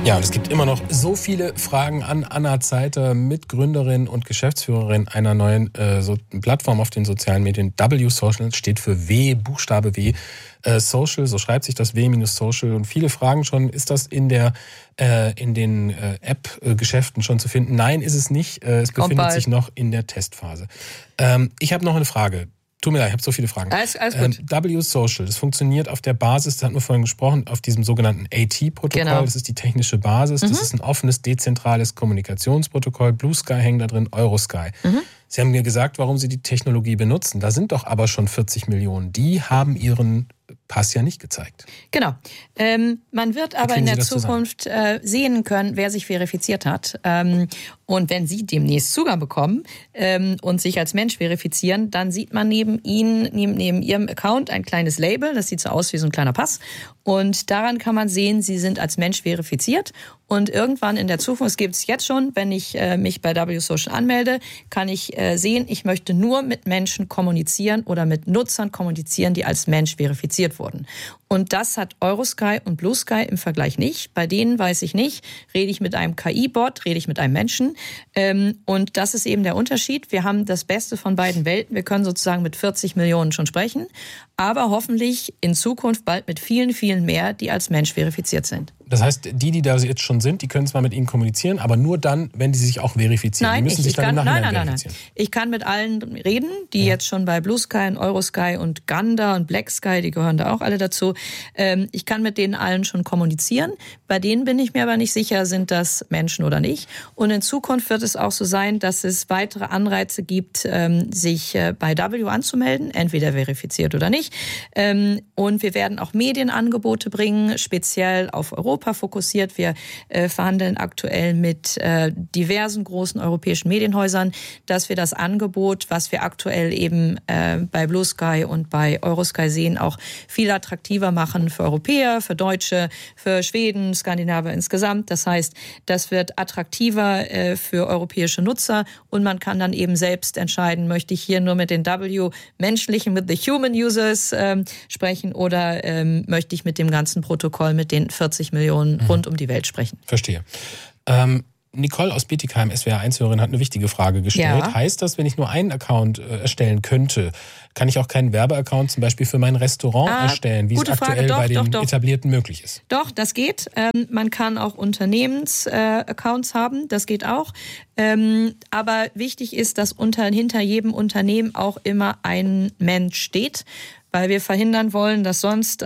Ja, und es gibt immer noch so viele Fragen an Anna Zeiter, Mitgründerin und Geschäftsführerin einer neuen Plattform auf den sozialen Medien. W-Social steht für W, Buchstabe W. Social, so schreibt sich das W-Social. Und viele fragen schon, ist das in den App-Geschäften schon zu finden? Nein, ist es nicht. Es befindet sich noch in der Testphase. Ich habe noch eine Frage. Tut mir leid, ich habe so viele Fragen. Alles gut. W-Social, das funktioniert auf der Basis, das hatten wir vorhin gesprochen, auf diesem sogenannten AT-Protokoll. Genau. Das ist die technische Basis. Das ist ein offenes, dezentrales Kommunikationsprotokoll. Blue Sky hängt da drin, Eurosky. Sie haben mir gesagt, warum Sie die Technologie benutzen. Da sind doch aber schon 40 Millionen. Die haben ihren Pass ja nicht gezeigt. Genau. Man wird aber in der Zukunft sehen können, wer sich verifiziert hat. Und wenn Sie demnächst Zugang bekommen und sich als Mensch verifizieren, dann sieht man neben Ihrem Account ein kleines Label. Das sieht so aus wie so ein kleiner Pass. Und daran kann man sehen, Sie sind als Mensch verifiziert. Und irgendwann in der Zukunft, es gibt es jetzt schon, wenn ich mich bei W-Social anmelde, kann ich sehen, ich möchte nur mit Menschen kommunizieren oder mit Nutzern kommunizieren, die als Mensch verifiziert wurden. Und das hat Eurosky und Blue Sky im Vergleich nicht. Bei denen weiß ich nicht, rede ich mit einem KI-Bot, rede ich mit einem Menschen. Und das ist eben der Unterschied. Wir haben das Beste von beiden Welten. Wir können sozusagen mit 40 Millionen schon sprechen, aber hoffentlich in Zukunft bald mit vielen, vielen mehr, die als Mensch verifiziert sind. Das heißt, die da jetzt schon sind, die können zwar mit Ihnen kommunizieren, aber nur dann, wenn die sich auch verifizieren. Nein, die müssen sich dann im Nachhinein verifizieren. Nein. Ich kann mit allen reden, die jetzt schon bei Blue Sky und Eurosky und Gander und Black Sky, die gehören da auch alle dazu. Ich kann mit denen allen schon kommunizieren. Bei denen bin ich mir aber nicht sicher, sind das Menschen oder nicht. Und in Zukunft wird es auch so sein, dass es weitere Anreize gibt, sich bei W anzumelden, entweder verifiziert oder nicht. Und wir werden auch Medienangebote bringen, speziell auf Europa fokussiert. Wir verhandeln aktuell mit diversen großen europäischen Medienhäusern, dass wir das Angebot, was wir aktuell eben bei Blue Sky und bei Eurosky sehen, auch viel attraktiver machen für Europäer, für Deutsche, für Schweden, Skandinavier insgesamt. Das heißt, das wird attraktiver für europäische Nutzer und man kann dann eben selbst entscheiden, möchte ich hier nur mit den menschlichen, mit the human users sprechen oder möchte ich mit dem ganzen Protokoll, mit den 40 Millionen rund um die Welt sprechen. Verstehe. Nicole aus Bietigheim, SWR1-Hörerin, hat eine wichtige Frage gestellt. Ja. Heißt das, wenn ich nur einen Account erstellen könnte, kann ich auch keinen Werbeaccount zum Beispiel für mein Restaurant erstellen, wie es aktuell bei den Etablierten möglich ist? Doch, das geht. Man kann auch Unternehmensaccounts haben, das geht auch. Aber wichtig ist, dass hinter jedem Unternehmen auch immer ein Mensch steht, weil wir verhindern wollen, dass sonst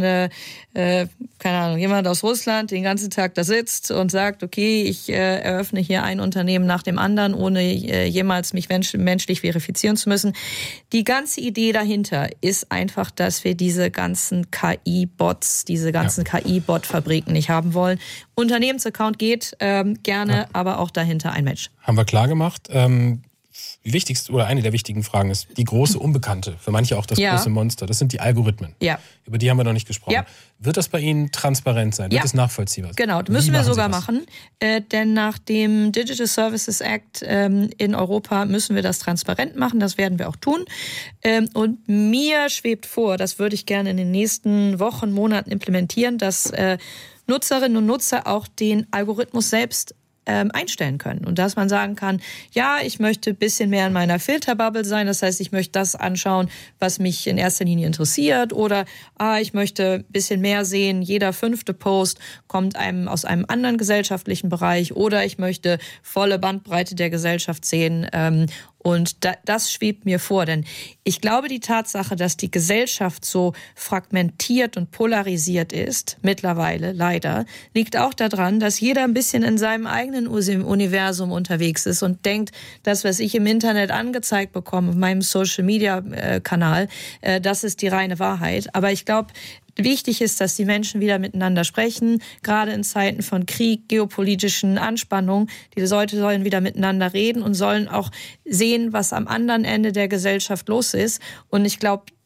jemand aus Russland den ganzen Tag da sitzt und sagt, okay, ich eröffne hier ein Unternehmen nach dem anderen, ohne jemals mich menschlich verifizieren zu müssen. Die ganze Idee dahinter ist einfach, dass wir diese ganzen KI-Bots, diese ganzen KI-Bot-Fabriken nicht haben wollen. Unternehmensaccount geht gerne, aber auch dahinter ein Mensch. Haben wir klar gemacht. Die wichtigste oder eine der wichtigen Fragen ist die große Unbekannte, für manche auch das große Monster. Das sind die Algorithmen. Ja. Über die haben wir noch nicht gesprochen. Ja. Wird das bei Ihnen transparent sein? Wird es nachvollziehbar sein? Genau, das müssen wir sogar machen. Denn nach dem Digital Services Act in Europa müssen wir das transparent machen. Das werden wir auch tun. Und mir schwebt vor, das würde ich gerne in den nächsten Wochen, Monaten implementieren, dass Nutzerinnen und Nutzer auch den Algorithmus selbst einstellen können. Und dass man sagen kann, ja, ich möchte ein bisschen mehr in meiner Filterbubble sein, das heißt, ich möchte das anschauen, was mich in erster Linie interessiert, oder ich möchte ein bisschen mehr sehen, jeder 5. Post kommt aus einem anderen gesellschaftlichen Bereich, oder ich möchte volle Bandbreite der Gesellschaft sehen. Und das schwebt mir vor, denn ich glaube, die Tatsache, dass die Gesellschaft so fragmentiert und polarisiert ist, mittlerweile leider, liegt auch daran, dass jeder ein bisschen in seinem eigenen Universum unterwegs ist und denkt, das, was ich im Internet angezeigt bekomme, auf meinem Social-Media-Kanal, das ist die reine Wahrheit. Aber ich glaube, wichtig ist, dass die Menschen wieder miteinander sprechen, gerade in Zeiten von Krieg, geopolitischen Anspannungen. Die Leute sollen wieder miteinander reden und sollen auch sehen, was am anderen Ende der Gesellschaft los ist. Und ich glaube,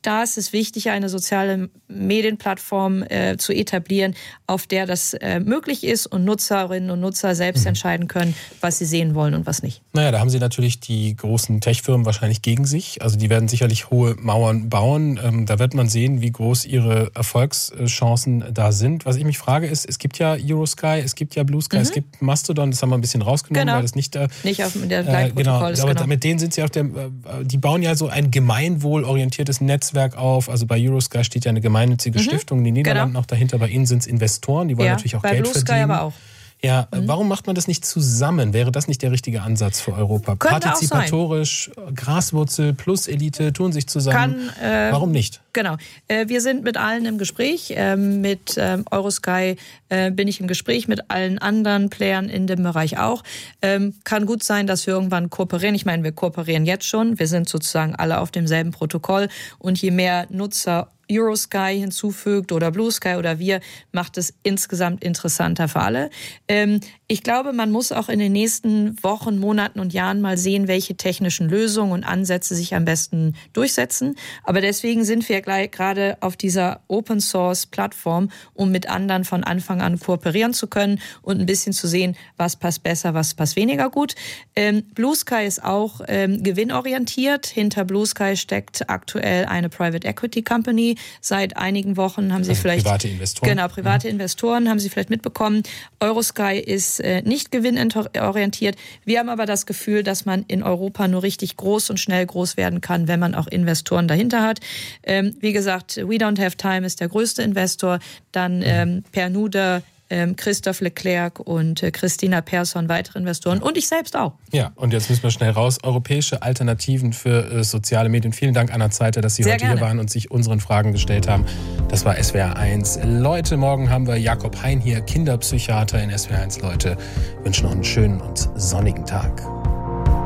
da ist es wichtig, eine soziale Medienplattform zu etablieren, auf der das möglich ist und Nutzerinnen und Nutzer selbst entscheiden können, was sie sehen wollen und was nicht. Naja, da haben Sie natürlich die großen Tech-Firmen wahrscheinlich gegen sich. Also die werden sicherlich hohe Mauern bauen. Da wird man sehen, wie groß ihre Erfolgschancen da sind. Was ich mich frage ist, es gibt ja Eurosky, es gibt ja Blue Sky, es gibt Mastodon, das haben wir ein bisschen rausgenommen, weil das nicht auf der gleichen Protokoll ist. Aber mit denen sind sie die bauen ja so ein gemeinwohlorientiertes Netzwerk auf. Also bei Eurosky steht ja eine gemeinnützige Stiftung in den Niederlanden noch dahinter. Bei ihnen sind es Investoren, die wollen natürlich auch Geld verdienen. Bei Blue Sky aber auch. Ja, warum macht man das nicht zusammen? Wäre das nicht der richtige Ansatz für Europa? Könnte partizipatorisch, Graswurzel plus Elite tun sich zusammen. Warum nicht? Genau. Wir sind mit allen im Gespräch. Mit Eurosky bin ich im Gespräch, mit allen anderen Playern in dem Bereich auch. Kann gut sein, dass wir irgendwann kooperieren. Ich meine, wir kooperieren jetzt schon. Wir sind sozusagen alle auf demselben Protokoll. Und je mehr Nutzer Eurosky hinzufügt oder Blue Sky oder wir, macht es insgesamt interessanter für alle. Ich glaube, man muss auch in den nächsten Wochen, Monaten und Jahren mal sehen, welche technischen Lösungen und Ansätze sich am besten durchsetzen. Aber deswegen sind wir gleich gerade auf dieser Open-Source-Plattform, um mit anderen von Anfang an kooperieren zu können und ein bisschen zu sehen, was passt besser, was passt weniger gut. Blue Sky ist auch gewinnorientiert. Hinter Blue Sky steckt aktuell eine Private Equity Company. Seit einigen Wochen haben Sie vielleicht... Private Investoren. Genau, private Investoren haben Sie vielleicht mitbekommen. Eurosky ist nicht gewinnorientiert. Wir haben aber das Gefühl, dass man in Europa nur richtig groß und schnell groß werden kann, wenn man auch Investoren dahinter hat. Wie gesagt, We Don't Have Time ist der größte Investor. Dann Pernuda, Christophe Leclerc und Christina Persson, weitere Investoren und ich selbst auch. Ja, und jetzt müssen wir schnell raus. Europäische Alternativen für soziale Medien. Vielen Dank, Anna Zeitler, dass Sie heute hier waren und sich unseren Fragen gestellt haben. Das war SWR1. Leute, morgen haben wir Jakob Hein hier, Kinderpsychiater in SWR1. Leute, wünschen noch einen schönen und sonnigen Tag.